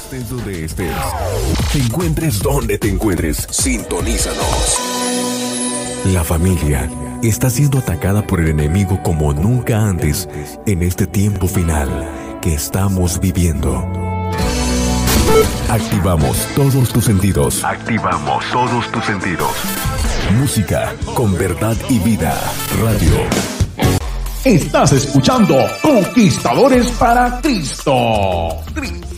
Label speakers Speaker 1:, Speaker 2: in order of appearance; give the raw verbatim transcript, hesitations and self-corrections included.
Speaker 1: Estés donde estés, te encuentres donde te encuentres, sintonízanos. La familia está siendo atacada por el enemigo como nunca antes en este tiempo final que estamos viviendo. Activamos todos tus sentidos. Activamos todos tus sentidos. Música con verdad y vida. Radio.
Speaker 2: Estás escuchando Conquistadores para Cristo. Cristo.